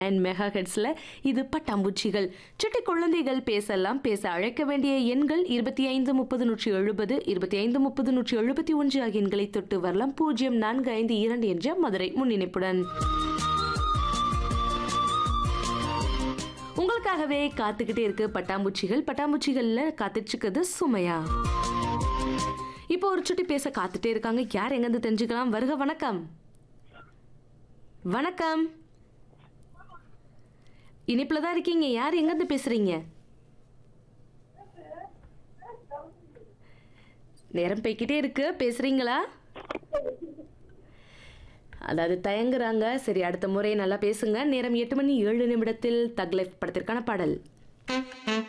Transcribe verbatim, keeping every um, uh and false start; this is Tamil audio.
மெகா ஹெட்ஸ்ல இது பட்டாம்பூச்சிகள். சிட்டி குழந்தைகள் பேசலாம். பேச அழைக்க வேண்டிய எண்கள் இருபத்தி ஐந்து முப்பது நூற்றி எழுபது இருபத்தி ஐந்து முப்பது நூற்றி எழுபத்தி ஒன்று ஆகிய எண்களை தொட்டு வரலாம். பூஜ்ஜியம் நான்கு ஐந்து இரண்டு என்ற மதுரை முன்னிணைப்புடன் உங்களுக்காகவே காத்துக்கிட்டே இருக்கு பட்டாம்பூச்சிகள். பட்டாம்பூச்சிகள்ல காத்துட்டு இருக்குது சுமையா. இப்போ ஒரு சுட்டி பேச காத்துட்டே இருக்காங்க. யார் எங்கிருந்து தெரிஞ்சுக்கலாம்? வருக. வணக்கம். வணக்கம். இனிப்புல தான் இருக்கீங்க. யார் எங்கிருந்து பேசுறீங்க? நேரம் போய்கிட்டே இருக்கு. பேசுறீங்களா? அதாவது தயங்குறாங்க. சரி, அடுத்த முறை நல்லா பேசுங்க. நேரம் எட்டு மணி ஏழு நிமிடத்தில் தக் லைஃப் படத்திற்கான பாடல்.